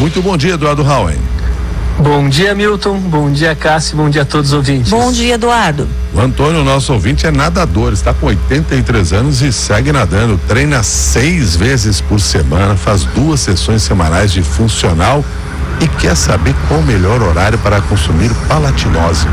Muito bom dia, Eduardo Howen. Bom dia, Milton. Bom dia, Cássio. Bom dia a todos os ouvintes. Bom dia, Eduardo. O Antônio, nosso ouvinte, é nadador, está com 83 anos e segue nadando. Treina 6 vezes por semana, faz 2 sessões semanais de funcional e quer saber qual o melhor horário para consumir palatinose.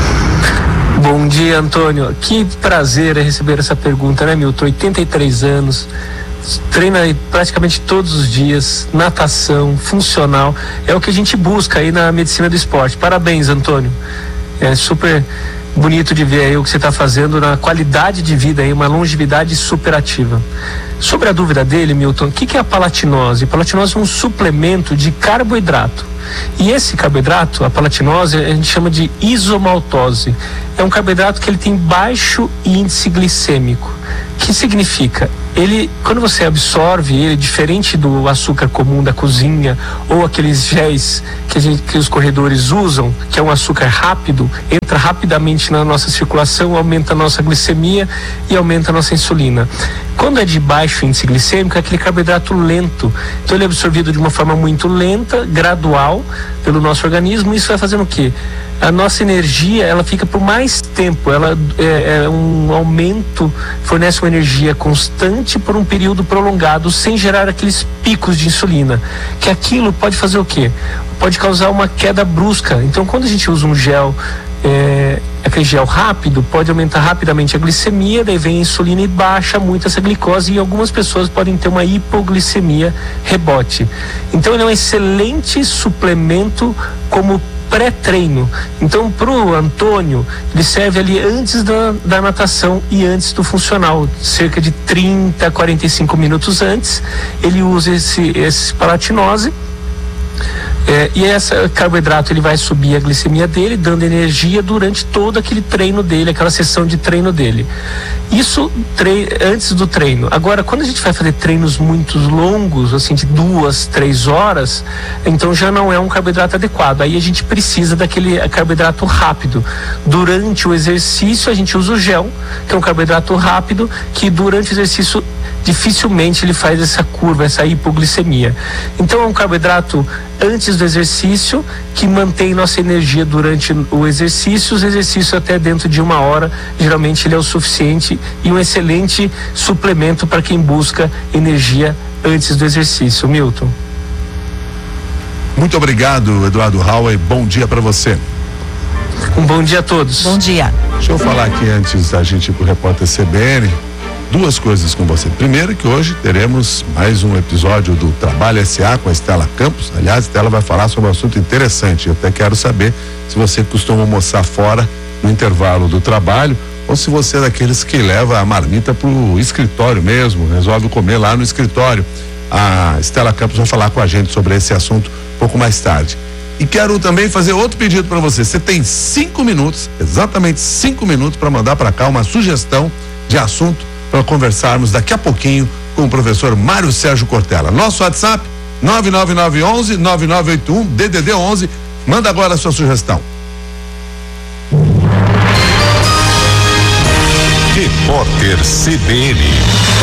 Bom dia, Antônio. Que prazer é receber essa pergunta, né, Milton? 83 anos, treina praticamente todos os dias, natação, funcional, é o que a gente busca aí na medicina do esporte. Parabéns, Antônio. É super bonito de ver aí o que você está fazendo na qualidade de vida aí, uma longevidade superativa. Sobre a dúvida dele, Milton, o que é a palatinose? A palatinose é um suplemento de carboidrato. E esse carboidrato, a palatinose, a gente chama de isomaltose. É um carboidrato que ele tem baixo índice glicêmico. Que significa? Ele, quando você absorve ele, diferente do açúcar comum da cozinha ou aqueles géis que os corredores usam, que é um açúcar rápido, entra rapidamente na nossa circulação, aumenta a nossa glicemia e aumenta a nossa insulina. Quando é de baixo índice glicêmico, é aquele carboidrato lento. Então ele é absorvido de uma forma muito lenta, gradual, pelo nosso organismo. Isso vai fazendo o quê? A nossa energia, ela fica por mais tempo, ela é um aumento, fornece uma energia constante por um período prolongado, sem gerar aqueles picos de insulina, que aquilo pode fazer o quê? Pode causar uma queda brusca. Então, quando a gente usa um gel, aquele gel rápido, pode aumentar rapidamente a glicemia, daí vem a insulina e baixa muito essa glicose, e algumas pessoas podem ter uma hipoglicemia rebote. Então, ele é um excelente suplemento como pré-treino. Então, pro Antônio, ele serve ali antes da natação e antes do funcional, cerca de 30 a 45 minutos antes, ele usa esse palatinose. E esse carboidrato, ele vai subir a glicemia dele, dando energia durante todo aquele treino dele, aquela sessão de treino dele. Isso antes do treino. Agora, quando a gente vai fazer treinos muito longos, assim, de 2, 3 horas, então já não é um carboidrato adequado. Aí a gente precisa daquele carboidrato rápido. Durante o exercício, a gente usa o gel, que é um carboidrato rápido, que durante o exercício dificilmente ele faz essa curva, essa hipoglicemia. Então é um carboidrato antes do exercício, que mantém nossa energia durante o exercício. Os exercícios até dentro de 1 hora, geralmente ele é o suficiente e um excelente suplemento para quem busca energia antes do exercício. Milton. Muito obrigado, Eduardo Howen. Bom dia para você. Um bom dia a todos. Bom dia. Deixa eu falar aqui antes da gente ir pro repórter CBN. 2 coisas com você. Primeiro, que hoje teremos mais um episódio do Trabalho SA com a Estela Campos. Aliás, a Estela vai falar sobre um assunto interessante. Eu até quero saber se você costuma almoçar fora no intervalo do trabalho ou se você é daqueles que leva a marmita pro escritório mesmo, resolve comer lá no escritório. A Estela Campos vai falar com a gente sobre esse assunto um pouco mais tarde. E quero também fazer outro pedido para você. Você tem 5 minutos, exatamente 5 minutos, para mandar para cá uma sugestão de assunto para conversarmos daqui a pouquinho com o professor Mário Sérgio Cortella. Nosso WhatsApp 99911-9981 DDD 11. Manda agora a sua sugestão. Repórter CBN.